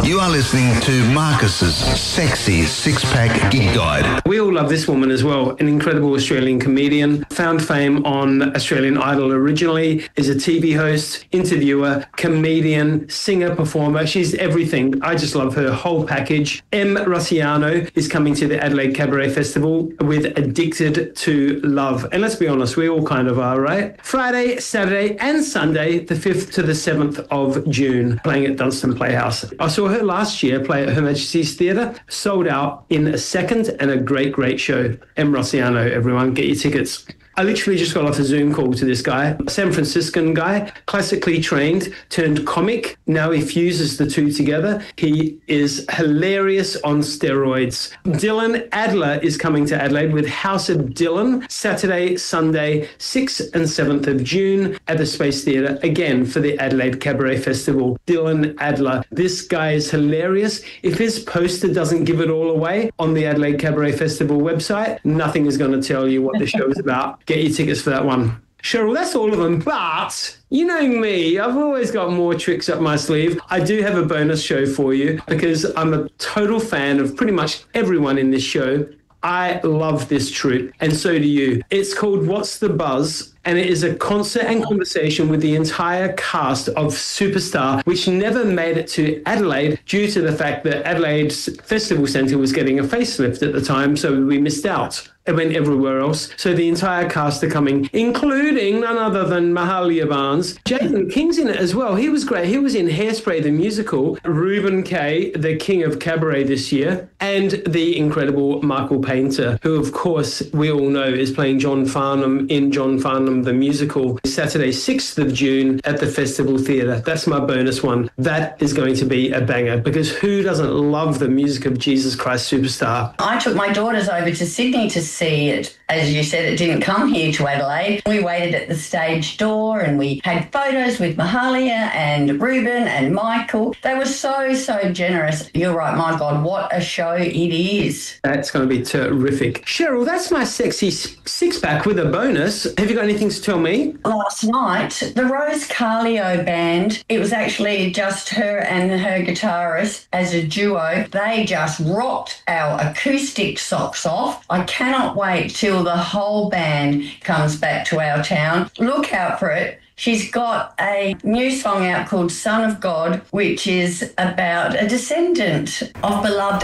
You are listening to Marcus's Sexy Six-Pack Gig Guide. We all love this woman as well, an incredible Australian comedian, found fame on Australian Idol originally, is a TV host, interviewer, comedian, singer, performer. She's everything. I just love her whole package. Em Rusciano is coming to the Adelaide Cabaret Festival with Addicted to Love. And let's be honest, we all kind of are, right? Friday, Saturday and Sunday, the 5th to the 7th of June, playing at Dunstan Playhouse. I saw her last year play at Her Majesty's Theatre, sold out in a second, and a great show. Em Rusciano, everyone, get your tickets. I literally just got off a Zoom call to this guy, San Franciscan guy, classically trained, turned comic. Now he fuses the two together. He is hilarious on steroids. Dylan Adler is coming to Adelaide with House of Dylan, Saturday, Sunday, 6th and 7th of June at the Space Theatre, again for the Adelaide Cabaret Festival. Dylan Adler. This guy is hilarious. If his poster doesn't give it all away on the Adelaide Cabaret Festival website, nothing is going to tell you what the show is about. Get your tickets for that one. Cheryl, that's all of them, but you know me, I've always got more tricks up my sleeve. I do have a bonus show for you because I'm a total fan of pretty much everyone in this show. I love this troupe, and so do you. It's called What's the Buzz? And it is a concert and conversation with the entire cast of Superstar, which never made it to Adelaide due to the fact that Adelaide's Festival Centre was getting a facelift at the time, so we missed out. It went everywhere else. So the entire cast are coming, including none other than Mahalia Barnes. Jason King's in it as well. He was great. He was in Hairspray the musical, Reuben Kaye, the King of Cabaret this year, and the incredible Michael Painter, who of course we all know is playing John Farnham in John Farnham the musical, Saturday 6th of June at the Festival Theatre. That's my bonus one. That is going to be a banger because who doesn't love the music of Jesus Christ Superstar? I took my daughters over to Sydney to see it. As you said, it didn't come here to Adelaide. We waited at the stage door and we had photos with Mahalia and Reuben and Michael. They were so generous. You're right, my God, what a show it is. That's going to be terrific. Cheryl, that's my sexy six-pack with a bonus. Have you got anything to tell me? Last night, the Rose Carlio band, it was actually just her and her guitarist as a duo. They just rocked our acoustic socks off. I cannot wait till the whole band comes back to our town. Look out for it. She's got a new song out called Son of God, which is about a descendant of beloved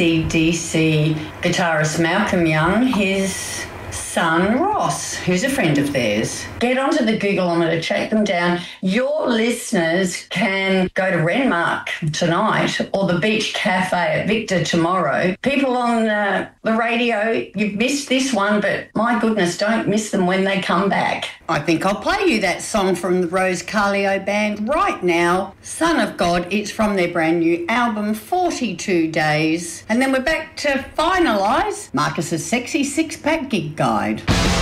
AC/DC guitarist Malcolm Young, his son Ross, who's a friend of theirs. Get onto the Googleometer, check them down. Your listeners can go to Renmark tonight or the Beach Cafe at Victor tomorrow. People on the radio, you've missed this one, but my goodness, don't miss them when they come back. I think I'll play you that song from the Rose Carlio band right now, Son of God. It's from their brand new album, 42 Days. And then we're back to finalise Marcus's Sexy Six-Pack Gig Guide.